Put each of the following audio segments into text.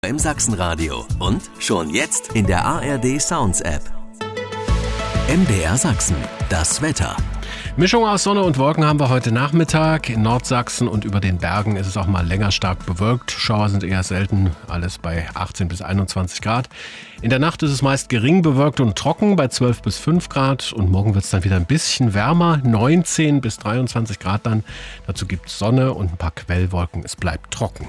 Im Sachsenradio und schon jetzt in der ARD Sounds App. MDR Sachsen, das Wetter. Mischung aus Sonne und Wolken haben wir heute Nachmittag. In Nordsachsen und über den Bergen ist es auch mal länger stark bewölkt. Schauer sind eher selten, alles bei 18 bis 21 Grad. In der Nacht ist es meist gering bewölkt und trocken bei 12 bis 5 Grad. Und morgen wird es dann wieder ein bisschen wärmer, 19 bis 23 Grad dann. Dazu gibt es Sonne und ein paar Quellwolken. Es bleibt trocken.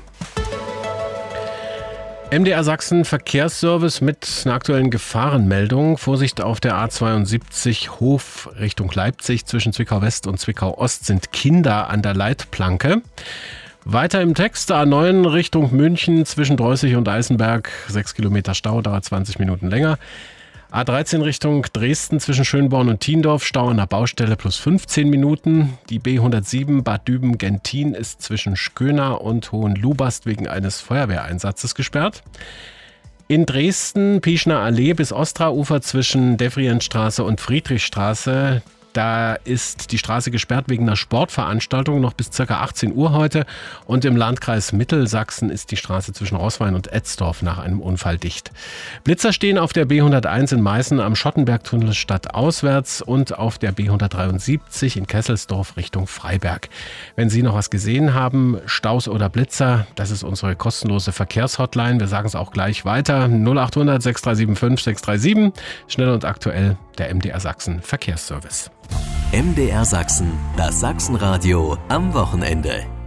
MDR Sachsen Verkehrsservice mit einer aktuellen Gefahrenmeldung. Vorsicht auf der A72 Hof Richtung Leipzig. Zwischen Zwickau West und Zwickau Ost sind Kinder an der Leitplanke. Weiter im Text, A9 Richtung München zwischen Dreußig und Eisenberg. 6 Kilometer Stau, dauert 20 Minuten länger. A13 Richtung Dresden zwischen Schönborn und Thiendorf, Stau an der Baustelle plus 15 Minuten. Die B107 Bad Düben-Gentin ist zwischen Schköna und Hohenlubast wegen eines Feuerwehreinsatzes gesperrt. In Dresden Pieschner Allee bis Ostraufer zwischen Devrientstraße und Friedrichstraße. Da ist die Straße gesperrt wegen einer Sportveranstaltung noch bis ca. 18 Uhr heute. Und im Landkreis Mittelsachsen ist die Straße zwischen Roßwein und Etzdorf nach einem Unfall dicht. Blitzer stehen auf der B101 in Meißen am Schottenbergtunnel stadtauswärts und auf der B173 in Kesselsdorf Richtung Freiberg. Wenn Sie noch was gesehen haben, Staus oder Blitzer, das ist unsere kostenlose Verkehrshotline. Wir sagen es auch gleich weiter. 0800 6375 637. Schnell und aktuell der MDR Sachsen Verkehrsservice. MDR Sachsen, das Sachsenradio am Wochenende.